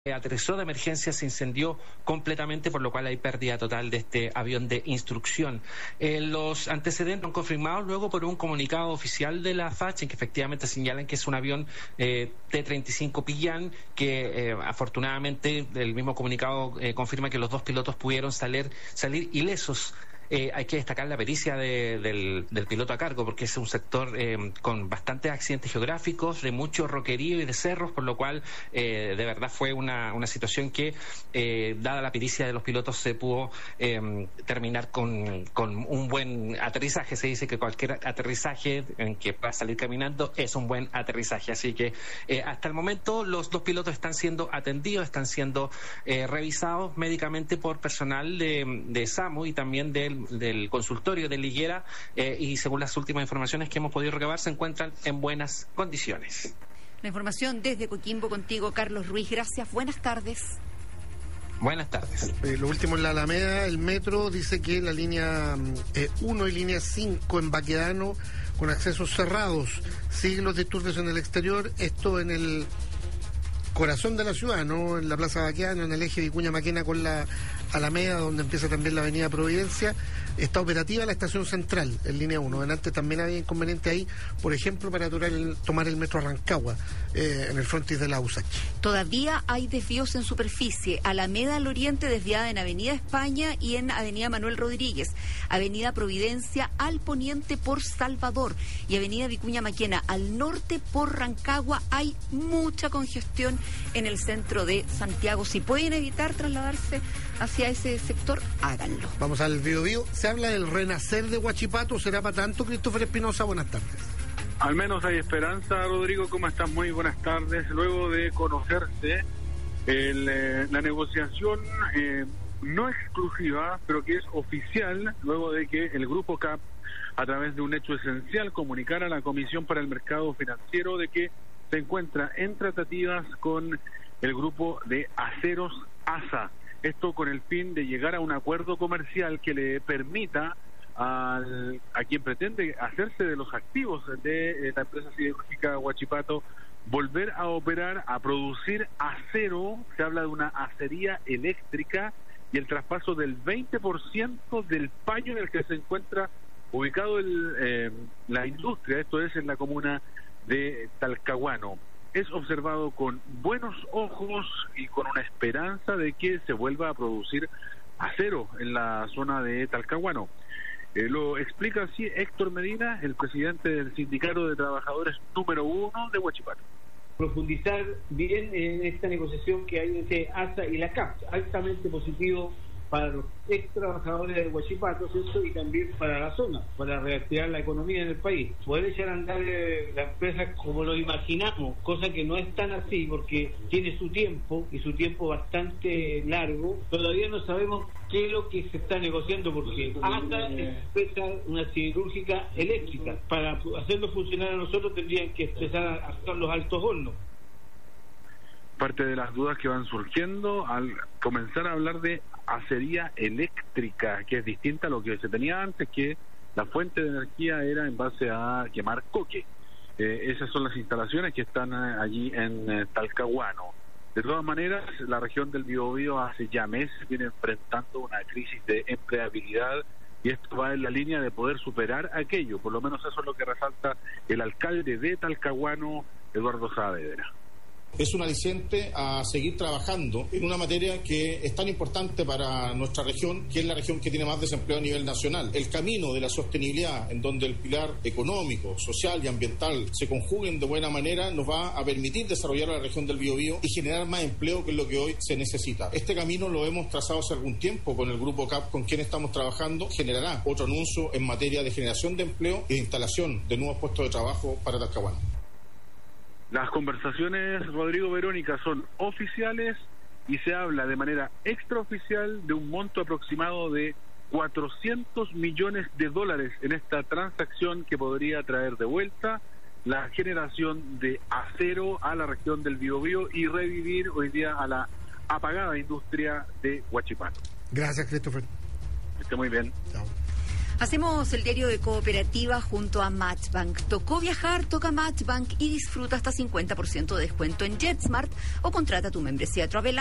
Aterrizó de emergencia, se incendió completamente, por lo cual hay pérdida total de este avión de instrucción. Los antecedentes son confirmados luego por un comunicado oficial de la FACH, en que efectivamente señalan que es un avión T-35 Pillán, que afortunadamente el mismo comunicado confirma que los dos pilotos pudieron salir ilesos. Hay que destacar la pericia del piloto a cargo, porque es un sector con bastantes accidentes geográficos, de mucho roquerío y de cerros, por lo cual de verdad fue una situación que, dada la pericia de los pilotos, se pudo terminar con un buen aterrizaje. Se dice que cualquier aterrizaje en que pueda salir caminando es un buen aterrizaje, así que hasta el momento los dos pilotos están siendo atendidos, están siendo revisados médicamente por personal de SAMU y también del consultorio de Liguera, y según las últimas informaciones que hemos podido recabar, se encuentran en buenas condiciones. La información desde Coquimbo contigo, Carlos Ruiz. Gracias, buenas tardes. Buenas tardes. Lo último en la Alameda, el metro dice que la línea 1 y línea 5 en Baquedano con accesos cerrados, siglos de disturbios en el exterior, esto en el corazón de la ciudad, ¿no? En la Plaza Baquedano, en el eje Vicuña-Maquena con la Alameda, donde empieza también la Avenida Providencia. Está operativa la estación central en línea 1. Antes también había inconveniente ahí, por ejemplo, para tomar el metro a Rancagua, en el frontis de la USACH. Todavía hay desvíos en superficie. Alameda al oriente desviada en Avenida España y en Avenida Manuel Rodríguez. Avenida Providencia al poniente por Salvador. Y Avenida Vicuña Maquena al norte por Rancagua. Hay mucha congestión en el centro de Santiago. Si pueden evitar trasladarse hacia ese sector, háganlo. Vamos al Biobío. Se habla del renacer de Huachipato. ¿Será para tanto? Christopher Espinosa, buenas tardes. Al menos hay esperanza. Rodrigo, ¿cómo estás? Muy buenas tardes. Luego de conocerse la negociación no exclusiva, pero que es oficial, luego de que el Grupo CAP, a través de un hecho esencial, comunicara a la Comisión para el Mercado Financiero de que se encuentra en tratativas con el grupo de aceros ASA. Esto con el fin de llegar a un acuerdo comercial que le permita a quien pretende hacerse de los activos de la empresa siderúrgica Huachipato volver a operar, a producir acero. Se habla de una acería eléctrica y el traspaso del 20% del paño en el que se encuentra ubicado la industria, esto es en la comuna de Talcahuano. Es observado con buenos ojos y con una esperanza de que se vuelva a producir acero en la zona de Talcahuano. Lo explica así Héctor Medina, el presidente del Sindicato de Trabajadores número 1 de Huachipato. Profundizar bien en esta negociación que hay entre ASA y la CAP, altamente positivo para los ex trabajadores de Huachipato, ¿cierto? Y también para la zona, para reactivar la economía en el país. Poder echar a andar la empresa como lo imaginamos, cosa que no es tan así, porque tiene su tiempo, y su tiempo bastante largo. Todavía no sabemos qué es lo que se está negociando, porque ASA expresa una siderúrgica eléctrica. Para hacerlo funcionar a nosotros tendrían que empezar a hacer los altos hornos. Parte de las dudas que van surgiendo al comenzar a hablar de acería eléctrica, que es distinta a lo que se tenía antes, que la fuente de energía era en base a quemar coque. Esas son las instalaciones que están allí en Talcahuano. De todas maneras, la región del Biobío hace ya meses viene enfrentando una crisis de empleabilidad, y esto va en la línea de poder superar aquello. Por lo menos eso es lo que resalta el alcalde de Talcahuano, Eduardo Saavedra. Es un aliciente a seguir trabajando en una materia que es tan importante para nuestra región, que es la región que tiene más desempleo a nivel nacional. El camino de la sostenibilidad, en donde el pilar económico, social y ambiental se conjuguen de buena manera, nos va a permitir desarrollar la región del Biobío y generar más empleo, que es lo que hoy se necesita. Este camino lo hemos trazado hace algún tiempo con el Grupo CAP, con quien estamos trabajando. Generará otro anuncio en materia de generación de empleo y de instalación de nuevos puestos de trabajo para Talcahuano. Las conversaciones, Rodrigo, Verónica, son oficiales y se habla de manera extraoficial de un monto aproximado de $400 millones en esta transacción que podría traer de vuelta la generación de acero a la región del Biobío y revivir hoy día a la apagada industria de Huachipato. Gracias, Christopher. Que esté muy bien. Chao. Hacemos el diario de Cooperativa junto a Matchbank. Tocó viajar, toca Matchbank y disfruta hasta 50% de descuento en JetSmart o contrata tu membresía Travel